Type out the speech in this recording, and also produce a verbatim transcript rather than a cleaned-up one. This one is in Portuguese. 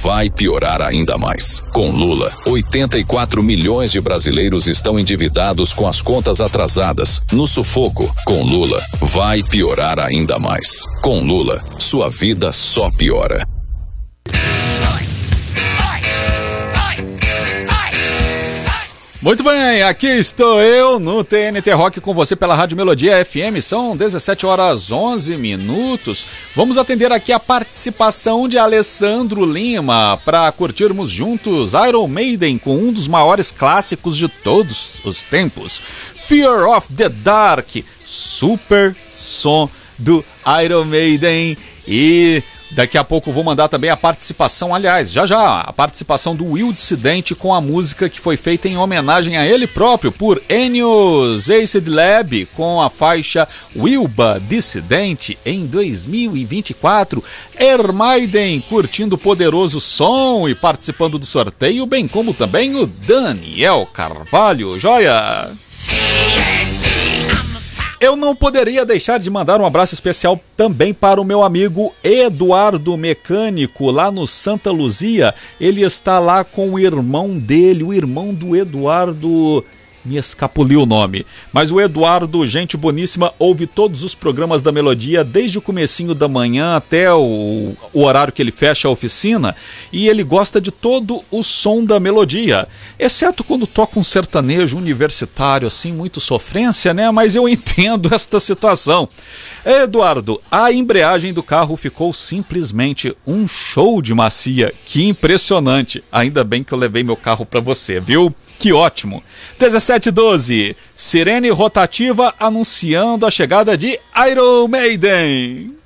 vai piorar ainda mais. Com Lula, oitenta e quatro milhões de brasileiros estão endividados com as contas atrasadas. No sufoco, com Lula, vai piorar ainda mais. Com Lula, sua vida só piora. Muito bem, aqui estou eu no T N T Rock com você pela Rádio Melodia F M, são dezessete horas onze minutos. Vamos atender aqui a participação de Alessandro Lima para curtirmos juntos Iron Maiden com um dos maiores clássicos de todos os tempos, Fear of the Dark, super som do Iron Maiden. E daqui a pouco vou mandar também a participação, aliás, já já, a participação do Will Dissidente com a música que foi feita em homenagem a ele próprio por Ennio Acid Lab com a faixa Wilba Dissidente em dois mil e vinte e quatro. Ermaiden curtindo o poderoso som e participando do sorteio, bem como também o Daniel Carvalho, joia! Eu não poderia deixar de mandar um abraço especial também para o meu amigo Eduardo Mecânico, lá no Santa Luzia. Ele está lá com o irmão dele, o irmão do Eduardo... Me escapuliu o nome, mas o Eduardo, gente boníssima, ouve todos os programas da Melodia desde o comecinho da manhã até o, o horário que ele fecha a oficina, e ele gosta de todo o som da Melodia, exceto quando toca um sertanejo universitário assim, muito sofrência, né? Mas eu entendo esta situação. Eduardo, a embreagem do carro ficou simplesmente um show de macia, que impressionante. Ainda bem que eu levei meu carro para você, viu? Que ótimo! dezessete e doze, sirene rotativa anunciando a chegada de Iron Maiden.